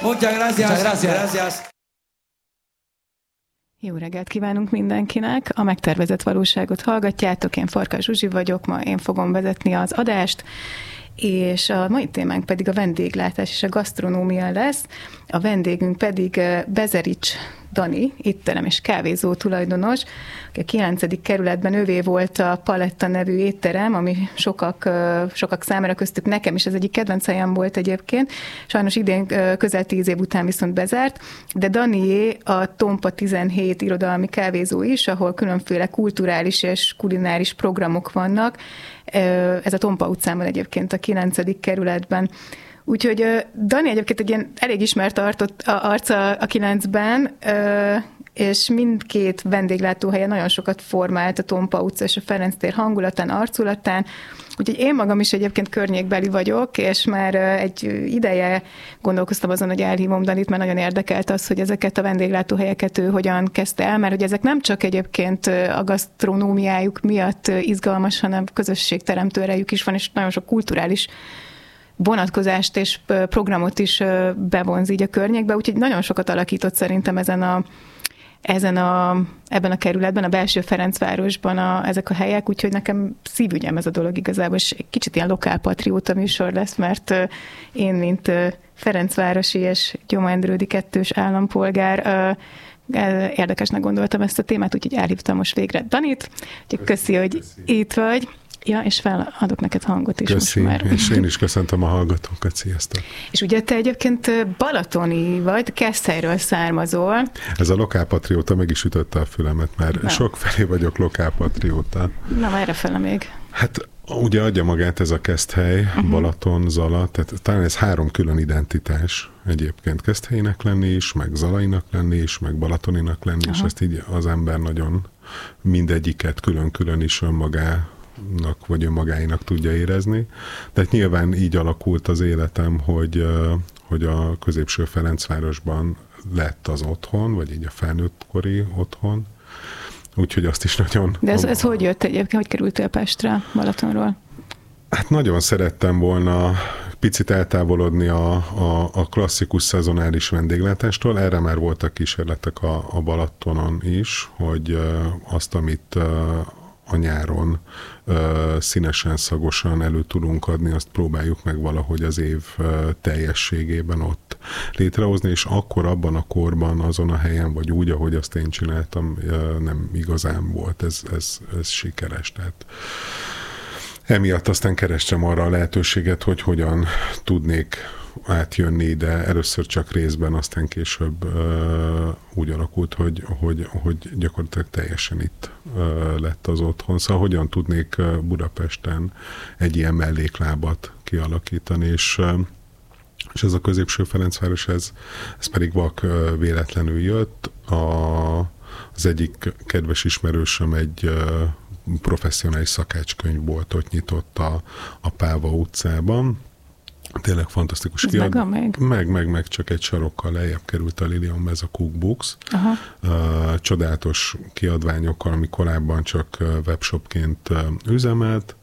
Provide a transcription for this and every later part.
Muchas gracias. Muchas gracias. Gracias. Jó reggelt kívánunk mindenkinek! A Megtervezett valóságot hallgatjátok, én Farkas Zsuzsi vagyok, ma én fogom vezetni az adást, és a mai témánk pedig a vendéglátás és a gasztronómia lesz. A vendégünk pedig Bezerics Dani, étterem és kávézó tulajdonos, aki a 9. kerületben övé volt a Paletta nevű étterem, ami sokak számára, köztük nekem is ez egyik kedvenc helyem volt egyébként. Sajnos idén közel 10 év után viszont bezárt, de Danié a Tompa 17 irodalmi kávézó is, ahol különféle kulturális és kulináris programok vannak. Ez a Tompa utcán egyébként a 9. kerületben. Úgyhogy Dani egyébként egy ilyen elég ismert arca a 9-ben, és mindkét vendéglátóhelye nagyon sokat formált a Tompa utca és a Ferenc tér hangulatán, arculatán. Úgyhogy én magam is egyébként környékbeli vagyok, és már egy ideje gondolkoztam azon, hogy elhívom Danit, mert nagyon érdekelt az, hogy ezeket a vendéglátóhelyeket ő hogyan kezdte el, mert hogy ezek nem csak egyébként a gasztronómiájuk miatt izgalmas, hanem közösségteremtő erejük is van, és nagyon sok kulturális vonatkozást és programot is bevonz így a környékbe, úgyhogy nagyon sokat alakított szerintem ebben a kerületben, a belső Ferencvárosban ezek a helyek, úgyhogy nekem szívügyem ez a dolog igazából, és egy kicsit ilyen lokálpatrióta műsor lesz, mert én, mint ferencvárosi és Gyomendrődi kettős állampolgár, érdekesnek gondoltam ezt a témát, úgyhogy elhívtam most végre Danit, úgyhogy köszi, hogy itt vagy. Ja, és feladok neked hangot is. Köszi, most már. És én is köszöntöm a hallgatókat, sziasztok! És ugye te egyébként balatoni vagy, Keszthelyről származol. Ez a lokálpatrióta meg is ütötte a fülemet, mert sokfelé vagyok lokálpatrióta. Na, errefele még. Hát ugye adja magát ez a Keszthely, Balaton, Zala, tehát talán ez 3 külön identitás egyébként, Keszthelyinek lenni is, meg Zalainak lenni is, meg Balatoninak lenni, és ezt így az ember nagyon mindegyiket külön-külön is önmagának vagy önmagáinak tudja érezni. De nyilván így alakult az életem, hogy a középső Ferencvárosban lett az otthon, vagy így a felnőttkori otthon. Úgyhogy azt is nagyon... De ez hogy jött egyébként? Hogy kerültél Pestre, Balatonról? Hát nagyon szerettem volna picit eltávolodni a klasszikus szezonális vendéglátástól. Erre már voltak kísérletek a Balatonon is, hogy azt, amit a nyáron színesen, szagosan elő tudunk adni, azt próbáljuk meg valahogy az év teljességében ott létrehozni, és akkor abban a korban, azon a helyen, vagy úgy, ahogy azt én csináltam, nem igazán volt ez sikeres. Tehát emiatt aztán kerestem arra a lehetőséget, hogy hogyan tudnék átjönni ide, először csak részben, aztán később úgy alakult, hogy gyakorlatilag teljesen itt lett az otthon. Szóval hogyan tudnék Budapesten egy ilyen melléklábat kialakítani, és ez a középső Ferencváros, ez pedig vak véletlenül jött. Az egyik kedves ismerősöm egy professzionális szakácskönyvboltot nyitott a Páva utcában. Tényleg fantasztikus kiadvány. Meg csak egy sarokkal lejjebb került a Lilium, ez a Cookbooks. Csodálatos kiadványokkal, ami korábban csak webshopként üzemelt,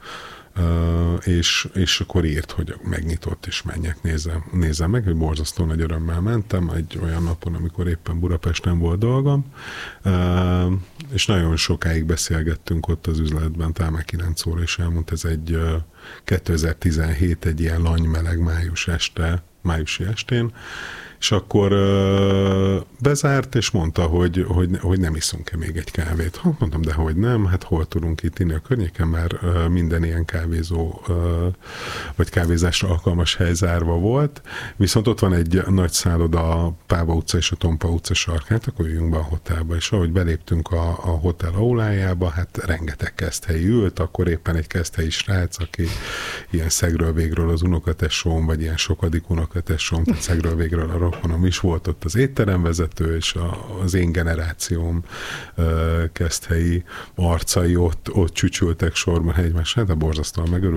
és akkor írt, hogy megnyitott, és menjek, nézzem meg, hogy borzasztó nagy örömmel mentem egy olyan napon, amikor éppen Budapesten volt dolgom, és nagyon sokáig beszélgettünk ott az üzletben, talán már 9 óra, és elmondta, ez egy 2017 egy ilyen lanymeleg májusi estén, és akkor bezárt, és mondta, hogy nem iszunk-e még egy kávét. Mondtam, de hogy nem, hát hol tudunk itt inni a környéken, már minden ilyen kávézó vagy kávézásra alkalmas hely zárva volt, viszont ott van egy nagy szálloda, a Páva utca és a Tompa utca sarkán, akkor jöjjünk be a hotelba, és ahogy beléptünk a hotel aulájába, hát rengeteg keszthelyi ült, akkor éppen egy keszthelyi srác, aki ilyen szegről végről az unokatesóm, vagy ilyen sokadik unokatesóm, tehát szegről végről a rokonom is volt ott az étteremvezető, és az én generációm keszthelyi arcai ott csücsültek sorban egymásra, de borzasztóan megörült.